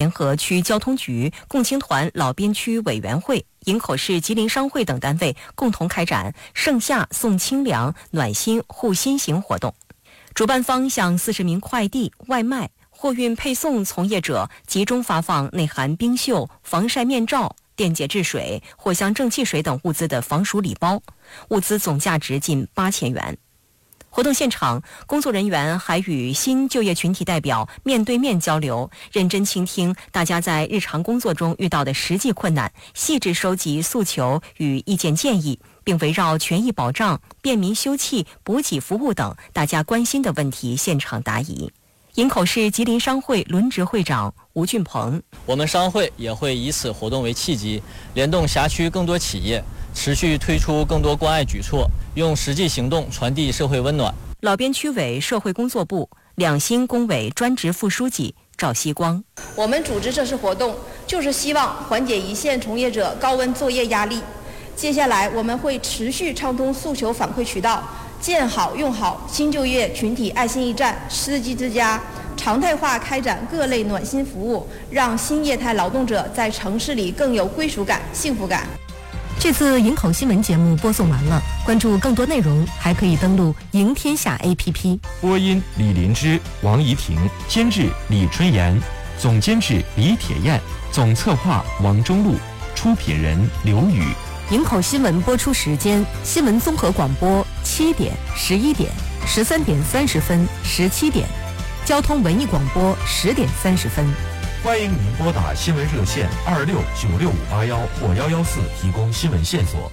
前河区交通局、共青团老边区委员会、营口市吉林商会等单位共同开展盛夏送清凉、暖心护心行活动。主办方向40名快递、外卖、货运配送从业者集中发放内含冰袖、防晒面罩、电解质水、藿香正气水等物资的防暑礼包，物资总价值近8000元。活动现场，工作人员还与新就业群体代表面对面交流，认真倾听大家在日常工作中遇到的实际困难，细致收集诉求与意见建议，并围绕权益保障、便民休憩、补给服务等大家关心的问题现场答疑。营口市吉林商会轮值会长吴俊鹏： 我们商会也会以此活动为契机，联动辖区更多企业，持续推出更多关爱举措，用实际行动传递社会温暖。 老边区委社会工作部两新工委专职副书记赵希光： 我们组织这次活动，就是希望缓解一线从业者高温作业压力。接下来我们会持续畅通诉求反馈渠道，建好用好新就业群体爱心驿站、司机之家，常态化开展各类暖心服务，让新业态劳动者在城市里更有归属感、幸福感。 这次营口新闻节目播送完了，关注更多内容还可以登录赢天下 APP。 播音李林芝、王怡婷，监制李春妍，总监制李铁燕，总策划王中路，出品人刘宇。 营口新闻播出时间：新闻综合广播7点、11点、13点30分、17点；交通文艺广播10点30分。 欢迎您拨打新闻热线269658或114提供新闻线索。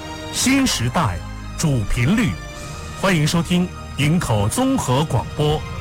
新时代主频率，欢迎收听营口综合广播